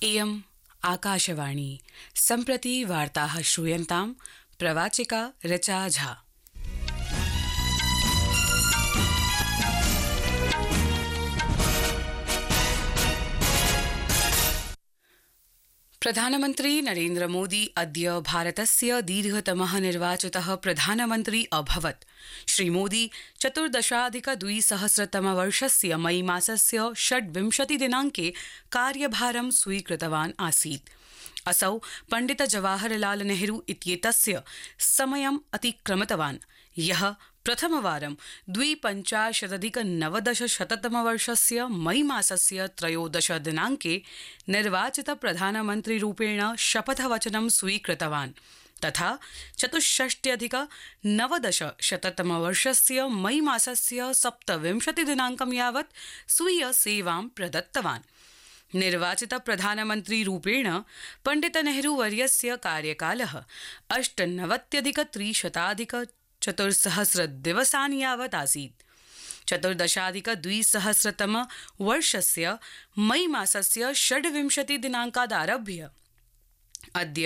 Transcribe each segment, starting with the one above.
इयम् आकाशवाणी सम्प्रति वार्ताः श्रूयन्तां प्रवाचिका ऋचा झा। प्रधानमन्त्री नरेन्द्र मोदी अद्य भारतस्य दीर्घतमः निर्वाचितः प्रधानमन्त्री अभवत्। श्रीमोदी 14,200 मई मासस्य 26 दिनाङ्के कार्यभारं स्वीकृतवान् आसीत्। असौ पण्डित जवाहरलाल नेहरू इत्येतस्य समयम् अतिक्रमितवान्, यः प्रथमवारं 25,990 मई मासस्य 13 दिनाङ्के निर्वाचित प्रधानमन्त्रीरूपेण शपथवचनं स्वीकृतवान् तथा 64,990 मई मासस्य 27 दिनाङ्कं यावत् स्वीय सेवां प्रदत्तवान्। निर्वाचित प्रधानमन्त्रीरूपेण पण्डित नेहरूवर्यस्य कार्यकालः 98,300 दिवसान् यावत् आसीत्। 14,200 वर्षस्य मई मासस्य 26 दिनाङ्कादारभ्य अद्य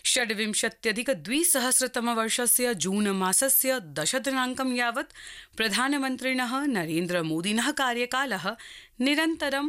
26,200 वर्षस्य जून मासस्य 10 दिनाङ्कं यावत् प्रधानमन्त्रिणः नरेन्द्र मोदिनः कार्यकालः निरन्तरं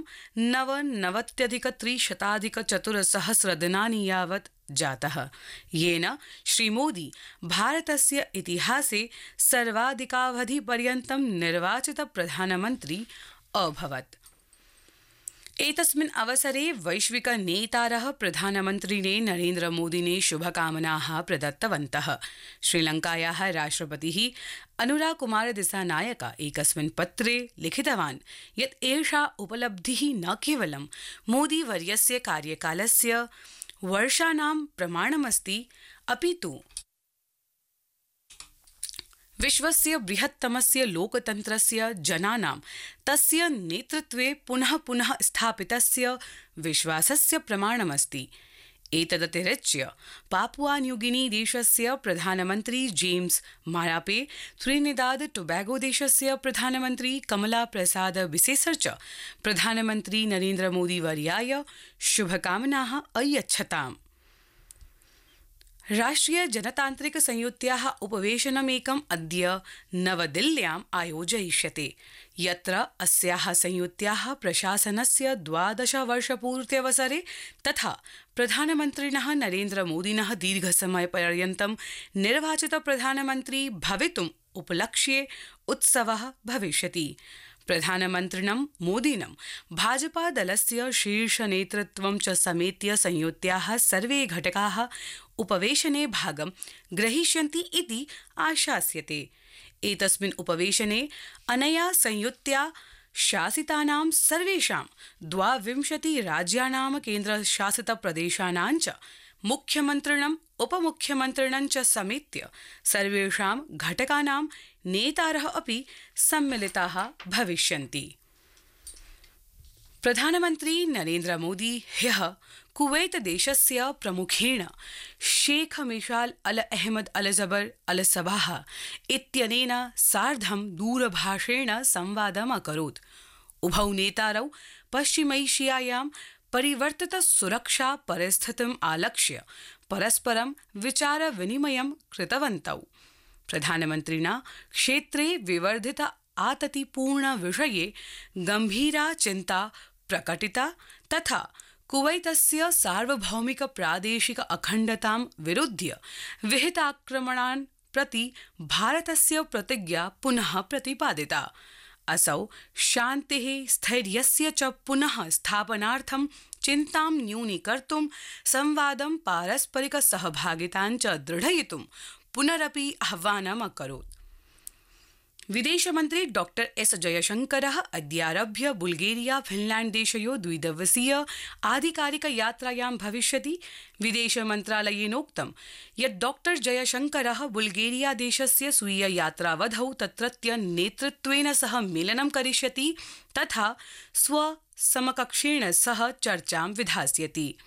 99,300 दिनानि यावत् जातः, येन श्रीमोदी भारतस्य इतिहासे सर्वाधिकावधिपर्यन्तं निर्वाचित प्रधानमन्त्री अभवत्। एतस्मिन् अवसरे वैश्विक नेतारः प्रधानमन्त्रिणे नरेन्द्र मोदिने शुभकामनाः प्रदत्तवन्तः। श्रीलङ्कायाः राष्ट्रपतिः अनुरा कुमार दिसानायक एकस्मिन् पत्रे लिखितवान् यत् एषा उपलब्धिः न केवलं मोदीवर्यस्य कार्यकालस्य वर्षाणां प्रमाणमस्ति, अपितु विश्वस्य बृहत्तमस्य लोकतन्त्रस्य जनानां तस्य नेतृत्वे पुनः पुनः स्थापितस्य विश्वासस्य प्रमाणमस्ति। एतदतिरिच्य पापुआ न्यूगिनी देशस्य प्रधानमन्त्री जेम्स मारापे, त्रिनिदाद टोबैगो देशस्य प्रधानमन्त्री कमला प्रसाद बिसेसर च प्रधानमन्त्री नरेन्द्र मोदी वर्याय शुभकामनाः अयच्छताम्। राष्ट्रिय जनतान्त्रिक संयुत्याः उपवेशनमेकम् अद्य नवदिल्ल्याम् आयोजयिष्यते, यत्र अस्याः संयुत्याः प्रशासनस्य 12 वर्षपूर्त्यवसरे तथा प्रधानमन्त्रिणः नरेन्द्र मोदिनः दीर्घसमयपर्यन्तं निर्वाचित प्रधानमन्त्री भवितुम् उपलक्ष्ये उत्सवः भविष्यति। प्रधानमन्त्रिणं मोदिनं भाजपा दलस्य शीर्षनेतृत्वं च समेत्य संयुत्याः सर्वे घटकाः उपवेशने भागं ग्रहीष्यन्ति इति आशास्यते। एतस्मिन् उपवेशने अनया संयुत्या शासितानां सर्वेषां 22 राज्यानां केन्द्रशासितप्रदेशानां च मुख्यमन्त्रिणम् उपमुख्यमन्त्रिणं च समेत्य सर्वेषां घटकानां नेतारः अपि सम्मिलिताः भविष्यन्ति। प्रधानमन्त्री नरेन्द्र मोदी ह्यः कुवैत देशस्य प्रमुखेण शेख मिशाल अल अहमद अल जबर अल सबाह इत्यनेन सार्धं दूरभाषेण संवादम् अकरोत्। उभौ नेतारौ पश्चिमैशियायां परिवर्तित सुरक्षा परिस्थितिम् आलक्ष्य परस्परं विचारविनिमयं कृतवन्तौ। प्रधानमन्त्रिणा क्षेत्रे विवर्धित आततिपूर्ण विषये गम्भीरा चिन्ता प्रकटिता तथा कुवैतस्य सार्वभौमिक प्रादेशिक अखण्डतां विरुध्य विहिताक्रमणान् प्रति भारतस्य प्रतिज्ञा पुनः प्रतिपादिता। असौ शान्तिः स्थैर्यस्य च पुनः स्थापनार्थं चिन्तां न्यूनीकर्तुं संवादं पारस्परिक सहभागितां च दृढयितुं पुनरपि आह्वानम् अकरोत्। विदेशमन्त्री डॉक्टर एस जयशंकरः अद्यारभ्य बुल्गेरिया फिनलैंड देशयो द्विदिवसीय आधिकारिक यात्रायां भविष्यति। विदेशमन्त्रालयेनोक्तं यत् डॉक्टर जयशंकरः बुल्गेरिया देशस्य स्वीय यात्रावधौ तत्रत्य नेतृत्वेन सह मेलनं करिष्यति तथा स्वसमकक्षेण सह चर्चां विधास्यति।